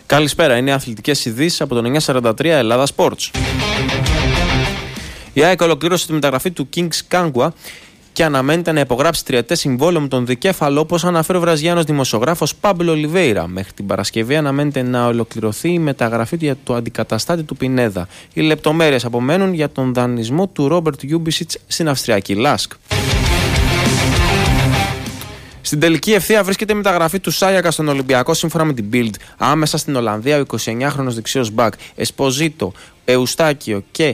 Καλησπέρα, είναι αθλητικές ειδήσεις από το 943 Ελλάδα Sports. Η ΑΕΚ ολοκλήρωσε τη μεταγραφή του Kings Kangwa και αναμένεται να υπογράψει τριετές συμβόλαιο με τον δικέφαλο, όπως αναφέρει ο βραζιλιάνος δημοσιογράφος Πάμπλο Ολιβέιρα. Μέχρι την Παρασκευή αναμένεται να ολοκληρωθεί η μεταγραφή για το αντικαταστάτη του Πινέδα. Οι λεπτομέρειες απομένουν για τον δανεισμό του Ρόμπερτ Γιούμπισιτς στην Αυστριακή Λάσκ. Στην τελική ευθεία βρίσκεται η μεταγραφή του Σάγιακα στον Ολυμπιακό σύμφωνα με την Bild. Άμεσα στην Ολλανδία ο 29χρονος δεξιός μπακ Εσποζίτο, Εουστάκιο και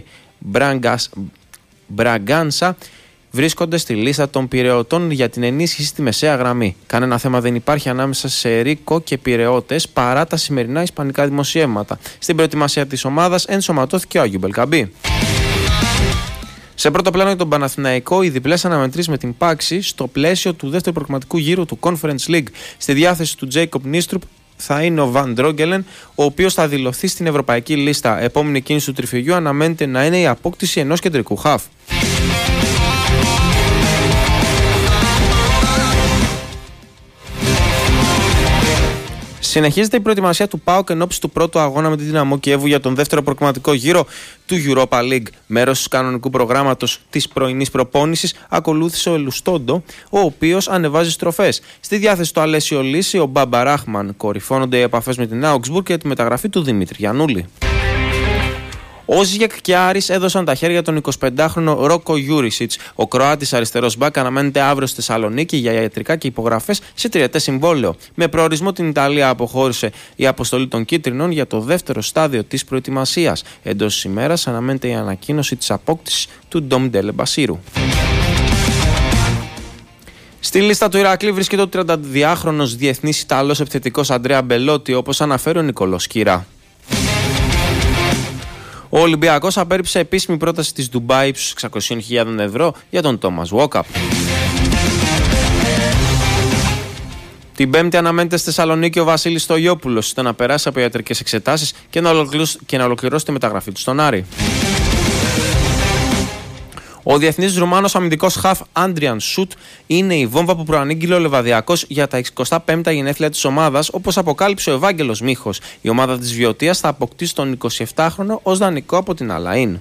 Μπραγκάνσα βρίσκονται στη λίστα των πειραιωτών για την ενίσχυση στη μεσαία γραμμή. Κανένα θέμα δεν υπάρχει ανάμεσα σε Ρίκο και πειραιώτες παρά τα σημερινά ισπανικά δημοσιεύματα. Στην προετοιμασία της ομάδας ενσωματώθηκε ο Άγιο Μπελκαμπή. Σε πρώτο πλάνο για τον Παναθηναϊκό, οι διπλές αναμετρήσεις με την Πάξη στο πλαίσιο του δεύτερου προκριματικού γύρου του Conference League. Στη διάθεση του Τζέικοπ Νίστρουπ θα είναι ο Βαν Ντρόγκελεν, ο οποίος θα δηλωθεί στην ευρωπαϊκή λίστα. Επόμενη κίνηση του τριφυγιού αναμένεται να είναι η απόκτηση ενός κεντρικού χαφ. Συνεχίζεται η προετοιμασία του ΠΑΟΚ ενόψει του πρώτου αγώνα με τη Δυναμό Κιέβου για τον δεύτερο προκριματικό γύρο του Europa League. Μέρος του κανονικού προγράμματος της πρωινής προπόνησης ακολούθησε ο Ελουστόντο, ο οποίος ανεβάζει στροφές. Στη διάθεση του Αλέσιο Λύση, ο Μπάμπα Ράχμαν, κορυφώνονται οι επαφές με την Augsburg για τη μεταγραφή του Δημήτρη Γιαννούλη. Όζιεκ και Άρης έδωσαν τα χέρια τον 25χρονο Ρόκο Γιούρισιτς. Ο Κροάτης αριστερός μπακ αναμένεται αύριο στη Θεσσαλονίκη για ιατρικά και υπογραφές σε τριετές συμβόλαιο. Με προορισμό την Ιταλία αποχώρησε η αποστολή των Κίτρινων για το δεύτερο στάδιο της προετοιμασίας. Εντός της ημέρας αναμένεται η ανακοίνωση της απόκτησης του Ντομντέλε Μπασίρου. Στη λίστα του Ηρακλή βρίσκεται ο 32χρονος διεθνής Ιταλός επιθετικός Αντρέα Μπελότη, όπως αναφέρει ο Νικολός Κύρα. Ο Ολυμπιακός απέρριψε επίσημη πρόταση της Ντουμπάι ύψους 600.000 ευρώ για τον Τόμας Βόκαπ. Την Πέμπτη αναμένεται στη Θεσσαλονίκη ο Βασίλης Στογιόπουλος, ώστε να περάσει από ιατρικές εξετάσεις και να ολοκληρώσει τη μεταγραφή του στον Άρη. Ο διεθνής Ρουμάνος αμυντικός χαφ Άντριαν Σουτ είναι η βόμβα που προανήγγειλε ο Λεβαδιακός για τα 25η γενέθλια της ομάδας, όπως αποκάλυψε ο Ευάγγελος Μίχος. Η ομάδα της Βιωτίας θα αποκτήσει τον 27χρονο ως δανεικό από την Αλαΐν.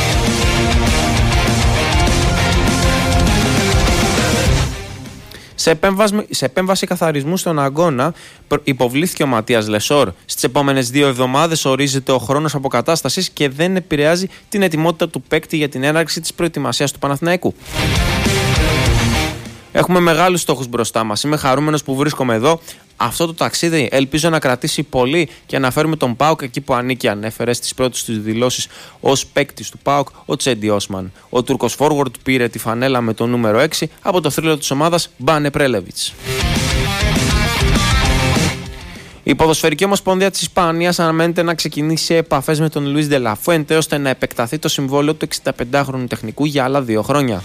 Σε επέμβαση καθαρισμού στον αγώνα υποβλήθηκε ο Ματίας Λεσόρ. Στις επόμενες 2 εβδομάδες ορίζεται ο χρόνος αποκατάστασης και δεν επηρεάζει την ετοιμότητα του παίκτη για την έναρξη της προετοιμασίας του Παναθηναϊκού. Έχουμε μεγάλους στόχους μπροστά μας. Είμαι χαρούμενος που βρίσκομαι εδώ. Αυτό το ταξίδι ελπίζω να κρατήσει πολύ και να φέρουμε τον ΠΑΟΚ εκεί που ανήκει, ανέφερε στις πρώτες του δηλώσεις ως παίκτης του ΠΑΟΚ ο Τσέντι Όσμαν. Ο Τούρκος forward πήρε τη φανέλα με το νούμερο 6 από το θρύλο της ομάδας Μπάνε Πρέλεβιτς. Η Ποδοσφαιρική Ομοσπονδία της Ισπανίας αναμένεται να ξεκινήσει επαφές με τον Λουίς Ντελαφουέντε ώστε να επεκταθεί το συμβόλαιο του 65χρονου τεχνικού για άλλα 2 χρόνια.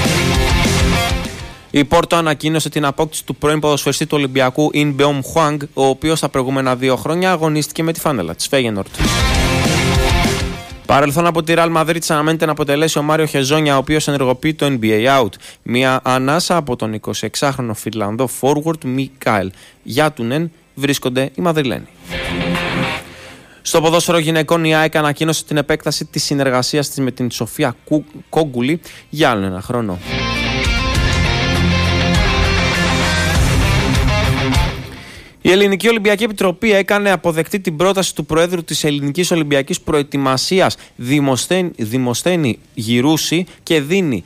Η Πόρτο ανακοίνωσε την απόκτηση του πρώην ποδοσφαιριστή του Ολυμπιακού Ιν Μπεόμ Χουάνγκ, ο οποίος τα προηγούμενα 2 χρόνια αγωνίστηκε με τη φάνελα της Φέγενορτ. Παρελθόν από τη Ρεάλ Μαδρίτης αναμένεται να αποτελέσει ο Μάριο Χεζόνια, ο οποίος ενεργοποιεί το NBA Out. Μια ανάσα από τον 26χρονο Φινλανδό forward Μικάελ Γιάτουνεν βρίσκονται οι Μαδριλένοι. Στο ποδόσφαιρο γυναικών, η ΑΕΚ ανακοίνωσε την επέκταση της συνεργασίας της με την Σοφία Κόγκουλη για άλλο 1 χρόνο. Η Ελληνική Ολυμπιακή Επιτροπή έκανε αποδεκτή την πρόταση του Προέδρου της Ελληνικής Ολυμπιακής Προετοιμασίας Δημοσθένη Γυρούση και δίνει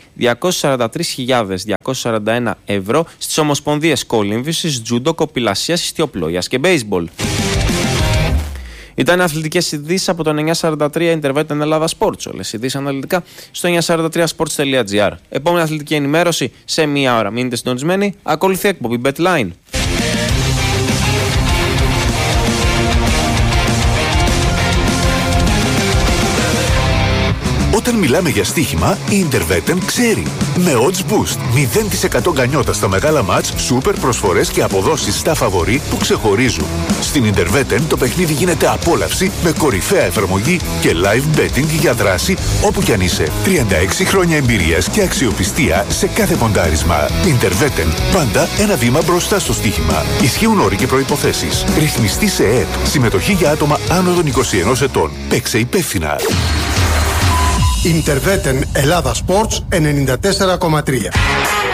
243.241 ευρώ στις ομοσπονδίες κολύμβησης, τζούντο, κοπηλασίας, ιστιοπλοείας και μπέισμπολ. Ήταν αθλητικές ειδήσεις από το 943 Intervet Ελλάδα Sports. Όλες οι ειδήσεις αναλυτικά στο 943sports.gr. Επόμενη αθλητική ενημέρωση σε 1 ώρα. Μείνετε συντονισμένοι. Ακολουθεί εκπομπή BetLine. Όταν Όταν μιλάμε για στοίχημα, η Interwetten ξέρει. Με odds boost, 0% γκανιότα στα μεγάλα μάτς, σούπερ προσφορές και αποδόσεις στα φαβορί που ξεχωρίζουν. Στην Interwetten το παιχνίδι γίνεται απόλαυση με κορυφαία εφαρμογή και live betting για δράση όπου κι αν είσαι. 36 χρόνια εμπειρίας και αξιοπιστία σε κάθε ποντάρισμα. Interwetten, πάντα ένα βήμα μπροστά στο στοίχημα. Ισχύουν όροι και προϋποθέσεις. Ρυθμιστή σε ΕΕΠ. Συμμετοχή για άτομα άνω των 21 ετών. Παίξε υπεύθυνα. Interwetten Ελλάδα Sports 94,3.